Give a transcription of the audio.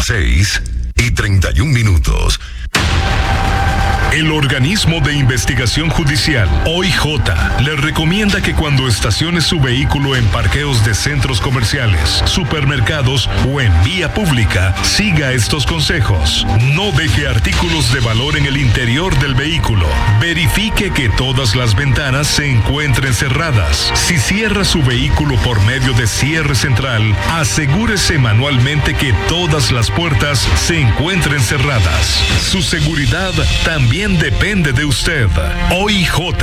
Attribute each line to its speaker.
Speaker 1: las 6:31. El Organismo de Investigación Judicial, OIJ, le recomienda que cuando estacione su vehículo en parqueos de centros comerciales, supermercados o en vía pública, siga estos consejos. No deje artículos de valor en el interior del vehículo. Verifique que todas las ventanas se encuentren cerradas. Si cierra su vehículo por medio de cierre central, asegúrese manualmente que todas las puertas se encuentren cerradas. Su seguridad también depende de usted. OIJ.